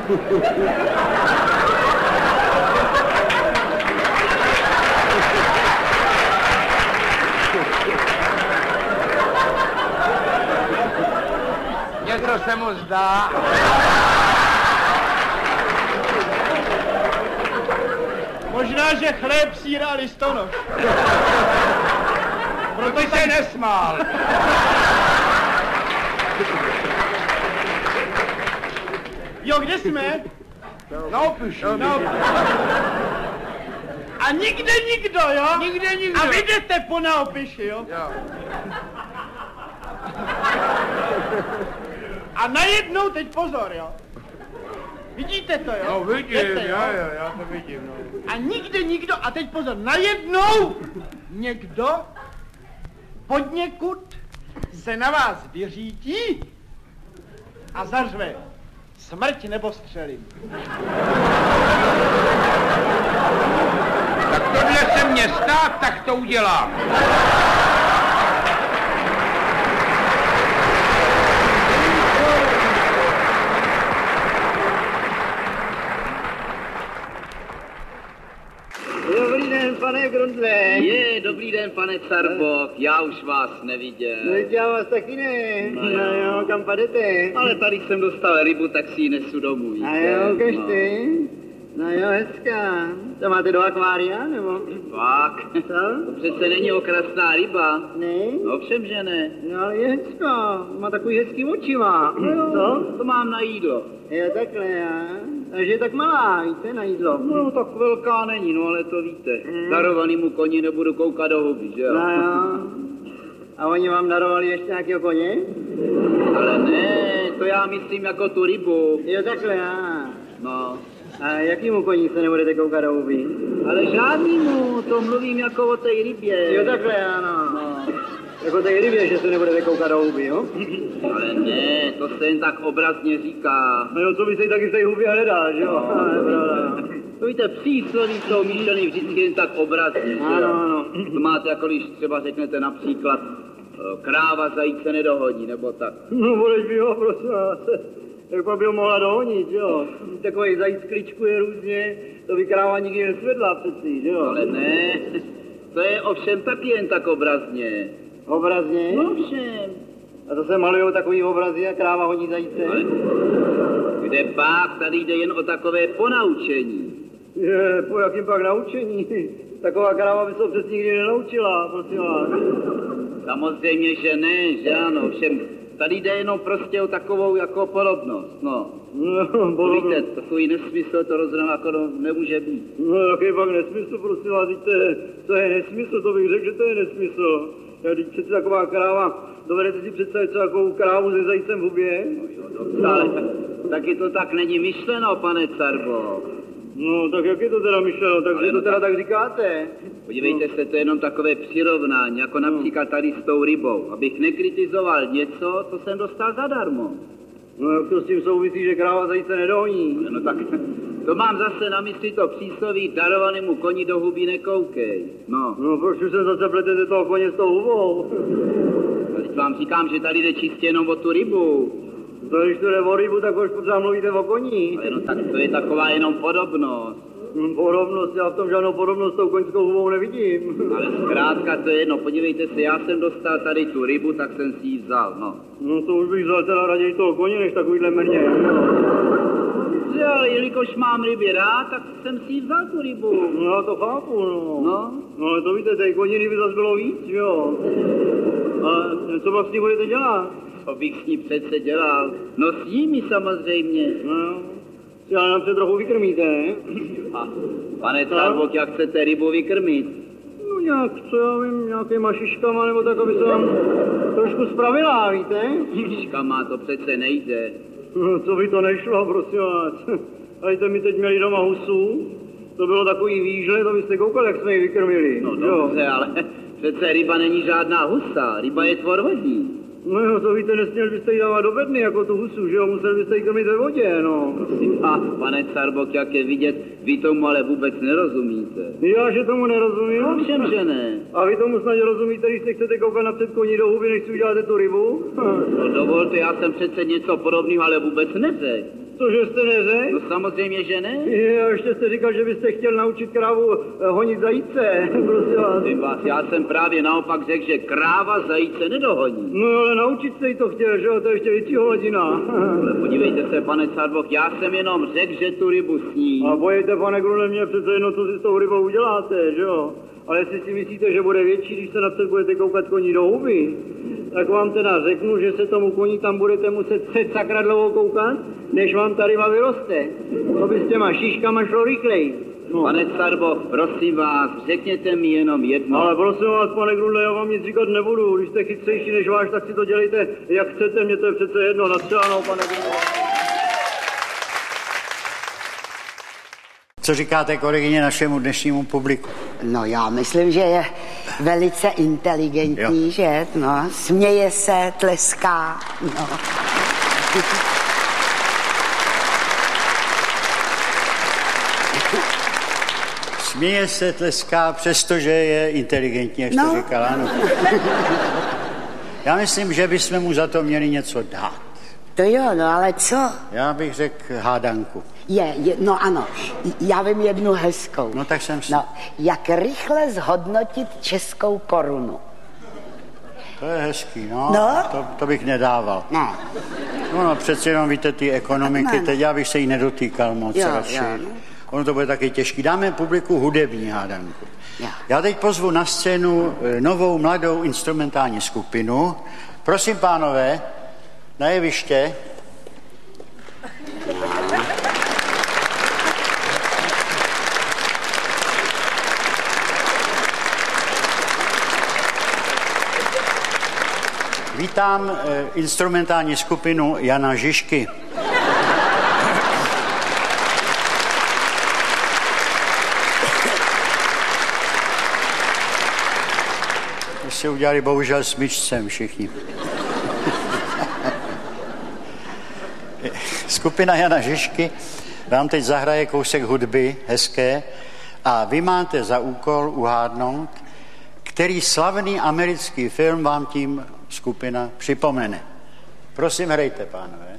Něco se mu zdá. Možná, že chléb, síra a listonoš. Proto se nesmál. Jo, kde jsme? Na Opiši. A nikde nikdo, jo? Nikde nikdo. A vy jdete po na Opiši, jo? Jo. A najednou teď pozor, jo? Vidíte to, jo? No vidím, Jdete, jo, já to vidím, no. A nikde nikdo, a teď pozor, najednou někdo podněkud se na vás vyřítí a zařve. Smrť nebo střelím. Tak tohle se mě stát, tak to udělám. Dobrý den, pane Grundle. Dobrý den, pane Carbok, já už vás neviděl. No, já vás taky ne. No No jo, kam padete? Ale tady jsem dostal rybu, tak si ji nesu domů. A jo, ukažte. No jo, hezká. To máte do akvária, nebo? Fakt? Co? To přece není okrasná ryba. Ne? No ovšem, že ne. No ale je hezká. Má takový hezký očiva. Co? To mám na jídlo. Jo, takhle, já. Takže je tak malá, víte, na jídlo. No tak velká není, no ale to víte. Darovanýmu koni nebudu koukat do huby, že jo? No jo. A oni vám darovali ještě nějakého koně? Ale ne, to já myslím jako tu rybu. Jo, takhle, já. No. A jakýmu koní se nebudete koukat do huby? Ale žádnýmu, to mluvím jako o té rybě. Jo, takhle, ano. No. Jako té rybě, že se nebudete koukat do huby, jo? Ale ne, to se jen tak obrazně říká. No jo, co by se taky v té hubě hledá, že jo? To víte, přísloví jsou myšlený vždycky jen tak obrazně, že jo? Ano. To máte jako když třeba řeknete například kráva zajíce nedohodí, nebo tak. No, budeš by ho, prosím vás. Jak by ho mohla dohonit, jo? Takový zajíc kličkuje různě, to by kráva nikdy nesvedla přeci, že jo? Ale ne, to je ovšem taky jen tak obrazně. Obrazně? No ovšem. A to se malujou takový obrazy a kráva honí zajíce? Ale kde pak, tady jde jen o takové ponaučení. Je, po jakým pak naučení? Taková kráva by se přes nikdy nenaučila, prosím vás. Samozřejmě, že ne, že ano, ovšem tady jde jenom prostě o takovou jako podobnost, no. No, víte, takový nesmysl to rozhodně jako nemůže být. No, jaký pak nesmysl, prosím vás, víte, to je nesmysl, to bych řekl, že to je nesmysl. Já když přece taková kráva, dovedete si představit takovou krávu se zajícem v hubě? Ale taky to tak není myšleno, pane Carbo. No, tak jak je to teda myšleno, takže to teda tak říkáte? Podívejte se, to je jenom takové přirovnání, jako například tady s tou rybou, abych nekritizoval něco, co jsem dostal zadarmo. No, jak to s tím souvisí, že kráva zajíce nedohoní? No tak, to mám zase na mysli to přísloví darovanému koni do huby nekoukej. No. No, proč už se zase pletete toho koně s tou hubou? A teď vám říkám, že tady jde čistě jenom o tu rybu. To když to jde o rybu, tak už pořád mluvíte o koní. Ale no tak to je taková jenom podobnost. Podobnost, já v tom žádnou podobnost s tou koňskou hubou nevidím. Ale zkrátka to je jedno, podívejte se, já jsem dostal tady tu rybu, tak jsem si ji vzal, no. No to už bych vzal teda raději toho koně, než takovýhle mrně. Ale jelikož mám ryby rád, tak jsem si ji vzal tu rybu. No já to chápu, no. No, ale to víte, té koniny by zase bylo víc, jo. A co vlastně budete dělat? Co bych s ní přece dělal? No s nimi samozřejmě. No jo. Já nám se trochu vykrmíte, ne? A pane Carbok, jak chcete rybu vykrmit? No nějak, co já vím, nějakýma šiškama, nebo tak, aby se vám trošku spravila, víte? Šiškama to přece nejde. No, co by to nešlo, prosím vás. A jste mi teď měli doma husu, to bylo takový výžle, to byste koukali, jak jsme ji vykrmili. No dobře, ale přece ryba není žádná husa, ryba je tvor vodní. No jo, to víte, nesměl byste jí dávat do bedny jako tu husu, že jo, musel byste jí krmit ve vodě, no. Prosím vás, pane Carbok, jak je vidět, vy tomu ale vůbec nerozumíte. Já, že tomu nerozumím? No všem, že ne. A vy tomu snad rozumíte, když se chcete koukat napřed koní do huby, než si uděláte tu rybu? No dovolte, já jsem přece něco podobného, ale vůbec neřekl. To, že jste neřekl? No samozřejmě, že ne. A ještě jste říkal, že byste chtěl naučit krávu honit zajíce, prosím vás. Ty vás, já jsem právě naopak řekl, že kráva zajíce nedohoní. No ale naučit se jí to chtěl, že jo, to je ještě většího hladina. Ale podívejte se, pane Carboch, já jsem jenom řekl, že tu rybu sní. A bojejte, pane Grune, mě přece jedno, co si s tou rybou uděláte, že jo? Ale jestli si myslíte, že bude větší, když se napřed budete koukat koní do huby, tak vám teda řeknu, že se tomu koni tam budete muset před sakra dlouho koukat, než vám ta ryba vyroste. To by s těma šiškama šlo rychleji. No. Pane Carboch, prosím vás, řekněte mi jenom jedno. Ale prosím vás, pane Grunle, já vám nic říkat nebudu. Když jste chytřejší než váš, tak si to dělejte, jak chcete. Mně to je přece jedno, nastřelenou, pane Grunle. Co říkáte, kolegyně, našemu dnešnímu publiku? No já myslím, že je velice inteligentní, jo. Že? No, směje se, tleská, no. Směje se, tleská, přestože je inteligentní, jak jste říkala, ano. Já myslím, že bychom mu za to měli něco dát. To jo, no ale co? Já bych řekl hádanku. No ano, já vím jednu hezkou. No tak jsem si... No, jak rychle zhodnotit českou korunu? To je hezký, no. To bych nedával. Ne. No, přeci jenom víte ty ekonomiky, teď já bych se jí nedotýkal moc radši. Jo. Ono to bude taky těžký. Dáme publiku hudební hádanku. Jo. Já teď pozvu na scénu novou mladou instrumentální skupinu. Prosím, pánové, na jeviště. Vítám instrumentální skupinu Jana Žižky. To si udělali bohužel s myčcem všichni. Skupina Jana Žižky vám teď zahraje kousek hudby hezké a vy máte za úkol uhádnout, který slavný americký film vám tím skupina připomene. Prosím, hrajte, pánové.